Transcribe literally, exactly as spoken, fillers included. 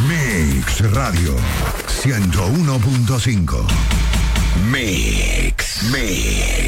Mix Radio ciento uno punto cinco. Mix, Mix.